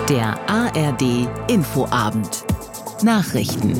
Der ARD Infoabend. Nachrichten.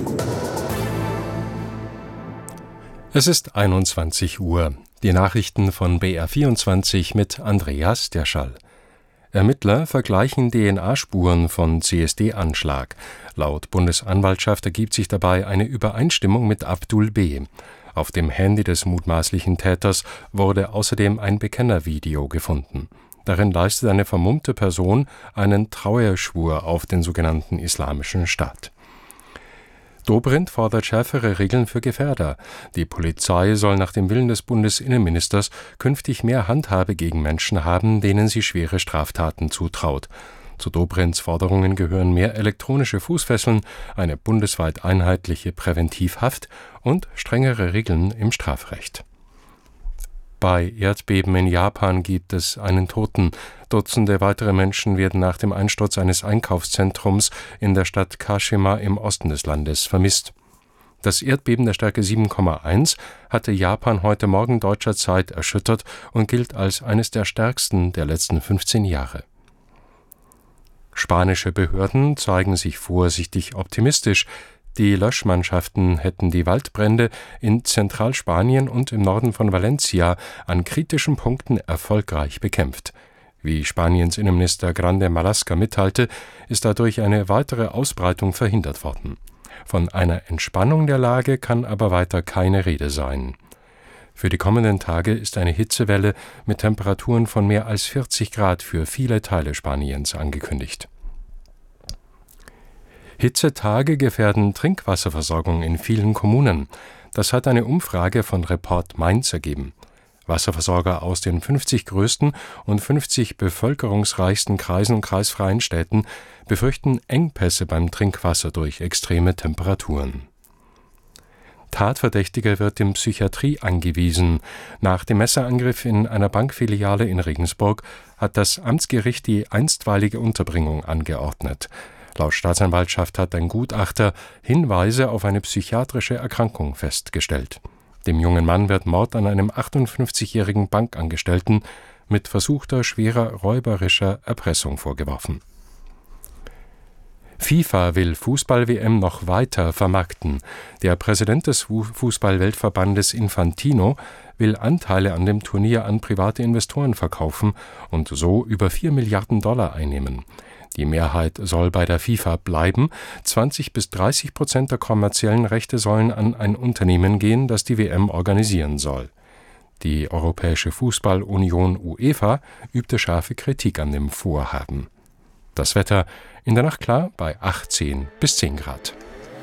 Es ist 21 Uhr. Die Nachrichten von BR24 mit Andreas Derschall. Ermittler vergleichen DNA-Spuren von CSD-Anschlag. Laut Bundesanwaltschaft ergibt sich dabei eine Übereinstimmung mit Abdul B. Auf dem Handy des mutmaßlichen Täters wurde außerdem ein Bekennervideo gefunden. Darin leistet eine vermummte Person einen Treueschwur auf den sogenannten Islamischen Staat. Dobrindt fordert schärfere Regeln für Gefährder. Die Polizei soll nach dem Willen des Bundesinnenministers künftig mehr Handhabe gegen Menschen haben, denen sie schwere Straftaten zutraut. Zu Dobrindts Forderungen gehören mehr elektronische Fußfesseln, eine bundesweit einheitliche Präventivhaft und strengere Regeln im Strafrecht. Bei Erdbeben in Japan gibt es einen Toten. Dutzende weitere Menschen werden nach dem Einsturz eines Einkaufszentrums in der Stadt Kashima im Osten des Landes vermisst. Das Erdbeben der Stärke 7,1 hatte Japan heute Morgen deutscher Zeit erschüttert und gilt als eines der stärksten der letzten 15 Jahre. Spanische Behörden zeigen sich vorsichtig optimistisch. Die Löschmannschaften hätten die Waldbrände in Zentralspanien und im Norden von Valencia an kritischen Punkten erfolgreich bekämpft. Wie Spaniens Innenminister Grande Marlaska mitteilte, ist dadurch eine weitere Ausbreitung verhindert worden. Von einer Entspannung der Lage kann aber weiter keine Rede sein. Für die kommenden Tage ist eine Hitzewelle mit Temperaturen von mehr als 40 Grad für viele Teile Spaniens angekündigt. Hitzetage gefährden Trinkwasserversorgung in vielen Kommunen. Das hat eine Umfrage von Report Mainz ergeben. Wasserversorger aus den 50 größten und 50 bevölkerungsreichsten Kreisen und kreisfreien Städten befürchten Engpässe beim Trinkwasser durch extreme Temperaturen. Tatverdächtiger wird in Psychiatrie angewiesen. Nach dem Messerangriff in einer Bankfiliale in Regensburg hat das Amtsgericht die einstweilige Unterbringung angeordnet. Laut Staatsanwaltschaft hat ein Gutachter Hinweise auf eine psychiatrische Erkrankung festgestellt. Dem jungen Mann wird Mord an einem 58-jährigen Bankangestellten mit versuchter schwerer räuberischer Erpressung vorgeworfen. FIFA will Fußball-WM noch weiter vermarkten. Der Präsident des Fußball-Weltverbandes Infantino will Anteile an dem Turnier an private Investoren verkaufen und so über $4 Milliarden einnehmen. Die Mehrheit soll bei der FIFA bleiben. 20-30% der kommerziellen Rechte sollen an ein Unternehmen gehen, das die WM organisieren soll. Die Europäische Fußball-Union UEFA übte scharfe Kritik an dem Vorhaben. Das Wetter in der Nacht klar bei 18 bis 10 Grad.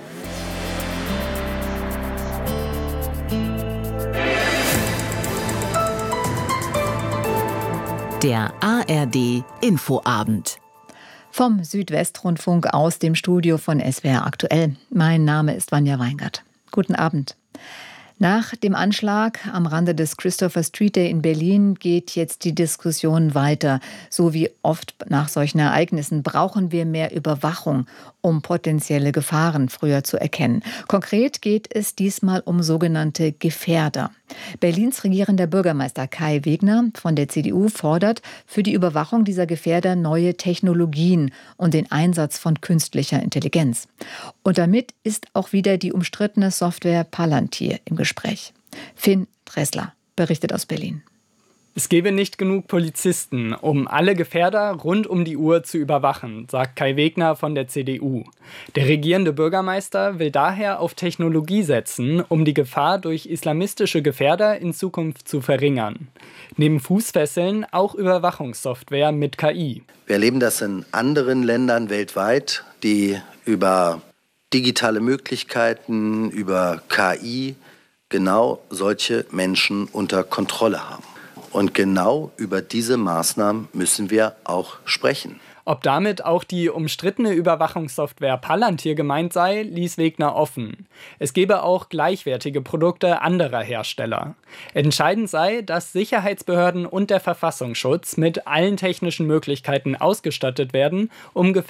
Der ARD Infoabend. Vom Südwestrundfunk aus dem Studio von SWR Aktuell. Mein Name ist Vanja Weingart. Guten Abend. Nach dem Anschlag am Rande des Christopher Street Day in Berlin geht jetzt die Diskussion weiter. So wie oft nach solchen Ereignissen brauchen wir mehr Überwachung, um potenzielle Gefahren früher zu erkennen. Konkret geht es diesmal um sogenannte Gefährder. Berlins regierender Bürgermeister Kai Wegner von der CDU fordert für die Überwachung dieser Gefährder neue Technologien und den Einsatz von künstlicher Intelligenz. Und damit ist auch wieder die umstrittene Software Palantir im Gespräch. Finn Dressler berichtet aus Berlin. Es gebe nicht genug Polizisten, um alle Gefährder rund um die Uhr zu überwachen, sagt Kai Wegner von der CDU. Der regierende Bürgermeister will daher auf Technologie setzen, um die Gefahr durch islamistische Gefährder in Zukunft zu verringern. Neben Fußfesseln auch Überwachungssoftware mit KI. Wir erleben das in anderen Ländern weltweit, die über digitale Möglichkeiten, über KI genau solche Menschen unter Kontrolle haben. Und genau über diese Maßnahmen müssen wir auch sprechen. Ob damit auch die umstrittene Überwachungssoftware Palantir gemeint sei, ließ Wegner offen. Es gebe auch gleichwertige Produkte anderer Hersteller. Entscheidend sei, dass Sicherheitsbehörden und der Verfassungsschutz mit allen technischen Möglichkeiten ausgestattet werden, um